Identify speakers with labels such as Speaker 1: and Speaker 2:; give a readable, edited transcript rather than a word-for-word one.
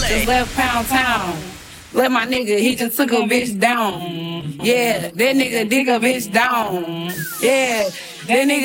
Speaker 1: Just left Pound Town. Let my nigga, he just took a bitch down. Yeah, that nigga dig a bitch down. Yeah, that nigga.